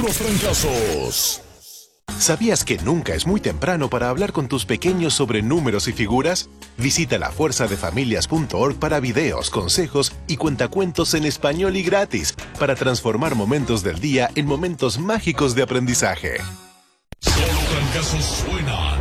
puros trancazos. ¿Sabías que nunca es muy temprano para hablar con tus pequeños sobre números y figuras? Visita lafuerzadefamilias.org para videos, consejos y cuentacuentos en español y gratis para transformar momentos del día en momentos mágicos de aprendizaje. Solo Trancazos suena